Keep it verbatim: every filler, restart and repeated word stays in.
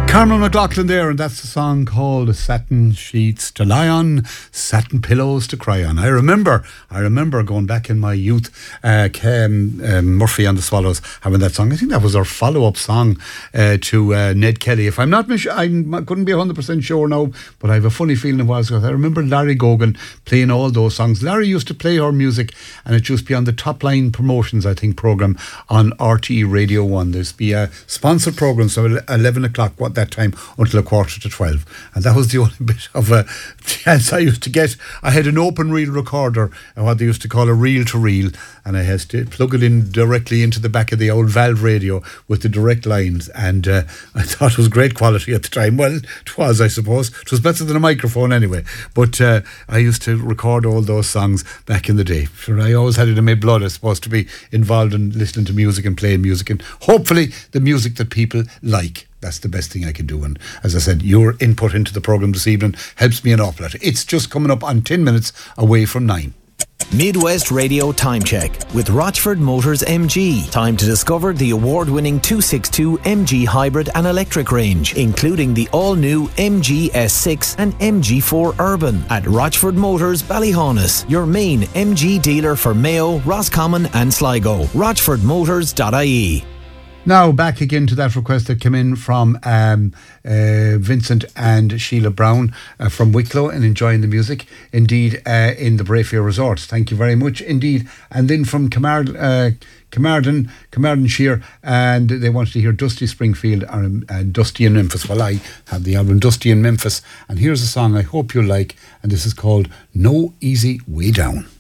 Carmen McLaughlin there, and that's the song called Satin Sheets to Lie On, Satin Pillows to Cry On. I remember, I remember going back in my youth, uh, Ken, um, Murphy and the Swallows having that song. I think that was our follow-up song uh, to uh, Ned Kelly. If I'm not, mis- I couldn't be one hundred percent sure now, but I have a funny feeling it was, because I remember Larry Gogan playing all those songs. Larry used to play our music, and it used to be on the Top Line Promotions, I think, programme on R T E Radio one. There's be a sponsored programme, so eleven o'clock, what that time, until a quarter to twelve, and that was the only bit of a chance I used to get. I had an open reel recorder, what they used to call a reel to reel, and I had to plug it in directly into the back of the old valve radio with the direct lines, and uh, I thought it was great quality at the time. Well, it was, I suppose. It was better than a microphone anyway, but uh, I used to record all those songs back in the day. Sure, I always had it in my blood, I suppose, to be involved in listening to music and playing music, and hopefully the music that people like. That's the best thing I can do. And as I said, your input into the programme this evening helps me an awful lot. It's just coming up on ten minutes away from nine. Midwest Radio Time Check with Rochford Motors M G. Time to discover the award-winning two sixty-two M G hybrid and electric range, including the all-new M G S six and M G four Urban at Rochford Motors Ballyhaunis, your main M G dealer for Mayo, Roscommon and Sligo. rochford motors dot I E. Now, back again to that request that came in from um, uh, Vincent and Sheila Brown uh, from Wicklow, and enjoying the music, indeed, uh, in the Brayfair Resorts. Thank you very much, indeed. And then from Camard, uh, Camarden, Camardenshire, and they wanted to hear Dusty Springfield or uh, Dusty in Memphis. Well, I have the album Dusty in Memphis, and here's a song I hope you like, and this is called No Easy Way Down.